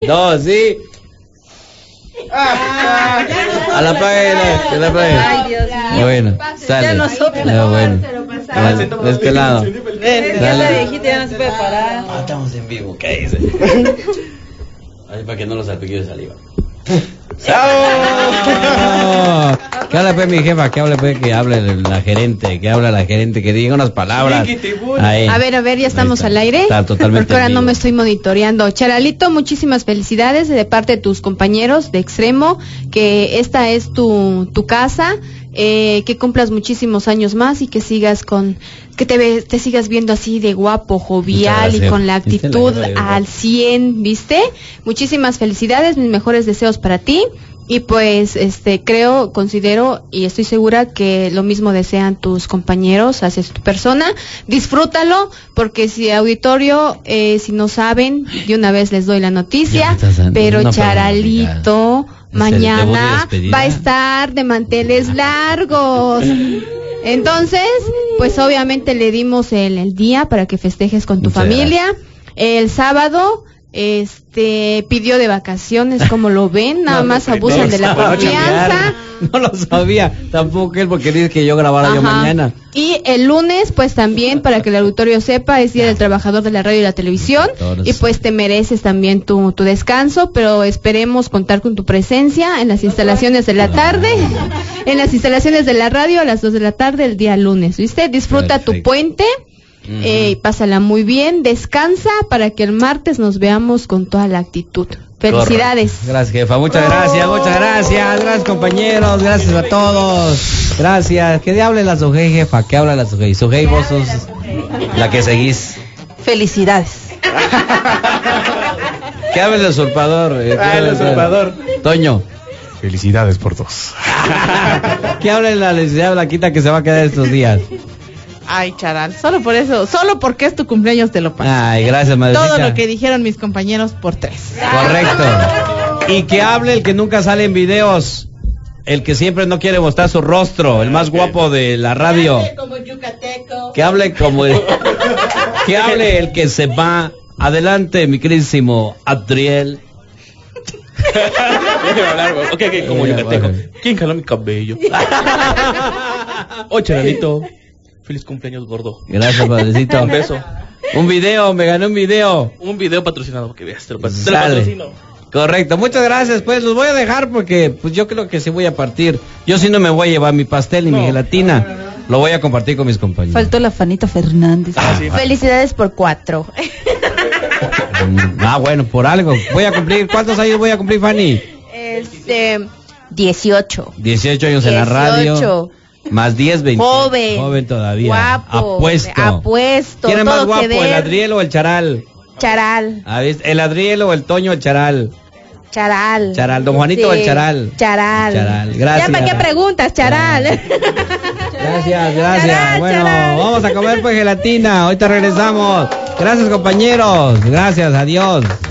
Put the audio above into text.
2, sí. A la pague, que la pague. Ay, Dios mío. Bueno, sale. Ya no sopla. Bueno. De este lado. Ya la viejita ya no se puede parar. Ah, estamos en vivo, ¿qué dice? Ay, para que no los salpique de saliva. ¡Chao! Que hable pues mi jefa, que hable pues, que hable la gerente, que diga unas palabras. Ahí. A ver, ya estamos al aire. Está totalmente porque ahora no vivo. me estoy monitoreando. Charalito, muchísimas felicidades de parte de tus compañeros de Extremo, que esta es tu casa, que cumplas muchísimos años más y que sigas te sigas viendo así de guapo, jovial y con la actitud al 100, ¿viste? Muchísimas felicidades, mis mejores deseos para ti. Y pues considero y estoy segura que lo mismo desean tus compañeros hacia tu persona. Disfrútalo, porque si auditorio, si no saben, de una vez les doy la noticia, pero no, Charalito mañana va a estar de manteles largos. Entonces, pues obviamente le dimos el día para que festejes con tu familia. El sábado pidió de vacaciones, como lo ven, nada más abusan de la confianza. No lo sabía, tampoco él, porque dice que yo grabara yo mañana. Y el lunes, pues también, para que el auditorio sepa, es Día del Trabajador de la Radio y la Televisión, y pues te mereces también tu descanso, pero esperemos contar con tu presencia en las instalaciones de la tarde, en las instalaciones de la radio a las 2 de la tarde el día lunes, ¿viste? Disfruta tu puente. Pásala muy bien, descansa para que el martes nos veamos con toda la actitud. Felicidades. Correcto. Gracias, jefa, muchas gracias compañeros, gracias a todos, gracias. Que hable la Sujei, jefa, que habla la Sujei. Sujei, vos sos la que seguís. Felicidades. Que hable el usurpador. El usurpador. Toño. Felicidades por 2. Que hable la licenciada Blanquita, que se va a quedar estos días. Ay, Charal, solo por eso, solo porque es tu cumpleaños te lo paso. Ay, gracias, madrecita. Todo lo que dijeron mis compañeros por 3. Correcto. Y que hable el que nunca sale en videos, el que siempre no quiere mostrar su rostro, el más guapo de la radio. Que hable como que hable el que se va. Adelante, mi queridísimo Adriel. Ok, como yucateco. ¿Quién jaló mi cabello? Charalito. Feliz cumpleaños, gordo. Gracias, padrecito. Un beso. Un video, me gané un video. Un video patrocinado, que veas, te lo Sale. patrocino. Correcto, muchas gracias. Pues los voy a dejar porque pues yo creo que sí voy a partir. Yo sí no me voy a llevar mi pastel ni mi gelatina. Lo voy a compartir con mis compañeros. Faltó la Fanita Fernández. Sí. Felicidades por 4. Bueno, por algo. Voy a cumplir. ¿Cuántos años voy a cumplir, Fanny? 18. 18 años en la radio. Más 10, 20. Joven todavía. Guapo. Apuesto. ¿Quién es más guapo, el Adriel o el Charal? Charal. ¿El Adriel o el Toño o el Charal? Charal. ¿Don Juanito o el Charal? Charal. Gracias. Ya, ¿para qué preguntas, Charal? Gracias. Charal, bueno, Charal. Vamos a comer pues gelatina. Ahorita regresamos. Gracias, compañeros. Gracias, adiós.